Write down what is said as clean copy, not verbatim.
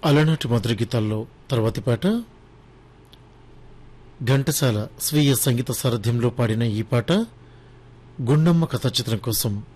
అలనాటి మధుర గీతాల్లో తర్వాతి పాట ఘంటసాల స్వీయ సంగీత సారథ్యంలో పాడిన ఈ పాట గుండమ్మ కథా చిత్రం కోసం